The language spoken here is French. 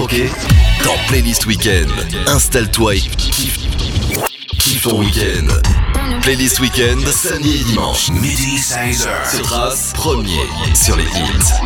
croquer dans Playlist Week-end. Installe-toi et kiffe ton week-end. Playlist Week-end, samedi et dimanche, midi 16h. Se trace premier sur les hits.